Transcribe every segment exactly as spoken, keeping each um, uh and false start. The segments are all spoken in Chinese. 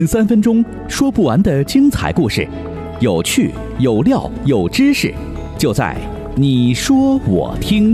三分钟说不完的精彩故事，有趣有料有知识，就在你说我听。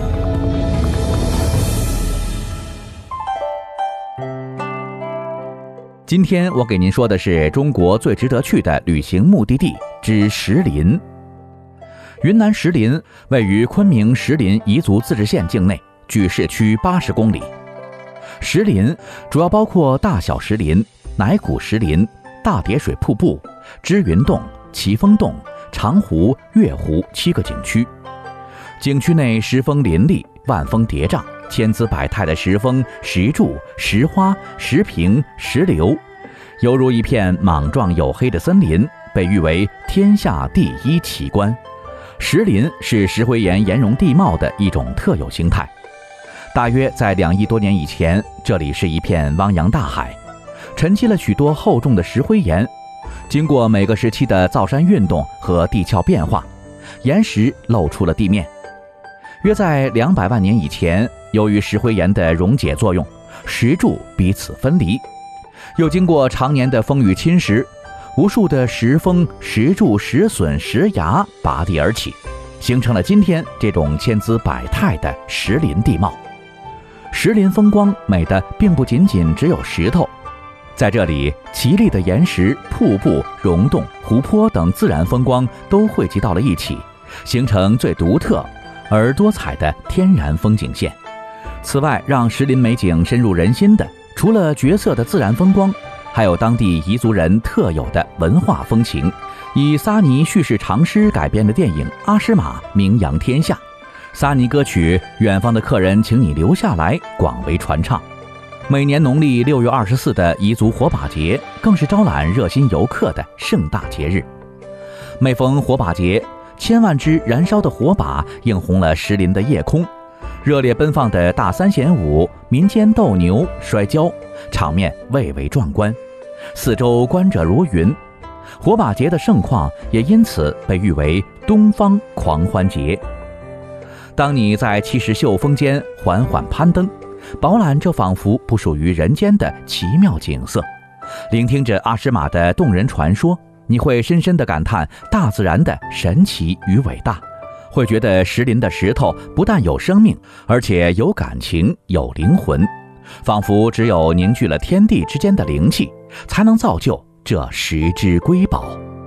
今天我给您说的是中国最值得去的旅行目的地之石林。云南石林位于昆明石林彝族自治县境内，距市区八十公里。石林主要包括大小石林、乃古石林、大叠水瀑布、支云洞、奇峰洞、长湖、月湖七个景区。景区内石峰林立，万峰叠嶂，千姿百态的石峰、石柱、石花、石屏、石流，犹如一片莽撞黝黑的森林，被誉为天下第一奇观。石林是石灰岩岩溶地貌的一种特有形态。大约在两亿多年以前，这里是一片汪洋大海，沉积了许多厚重的石灰岩。经过每个时期的造山运动和地壳变化，岩石露出了地面。约在两百万年以前，由于石灰岩的溶解作用，石柱彼此分离，又经过常年的风雨侵蚀，无数的石峰、石柱、石笋、石崖拔地而起，形成了今天这种千姿百态的石林地貌。石林风光美的并不仅仅只有石头，在这里奇丽的岩石、瀑布、溶洞、湖泊等自然风光都汇集到了一起，形成最独特而多彩的天然风景线。此外，让石林美景深入人心的，除了绝色的自然风光，还有当地彝族人特有的文化风情。以撒尼叙事长诗改编的电影《阿诗玛》名扬天下，撒尼歌曲《远方的客人请你留下来》广为传唱。每年农历六月二十四的彝族火把节更是招揽热心游客的盛大节日。每逢火把节，千万支燃烧的火把映红了石林的夜空，热烈奔放的大三弦舞、民间斗牛、摔跤，场面蔚为壮观，四周观者如云。火把节的盛况也因此被誉为东方狂欢节。当你在气势秀峰间缓缓攀登，饱览这仿佛不属于人间的奇妙景色，聆听着阿诗玛的动人传说，你会深深地感叹大自然的神奇与伟大，会觉得石林的石头不但有生命，而且有感情、有灵魂，仿佛只有凝聚了天地之间的灵气，才能造就这石之瑰宝。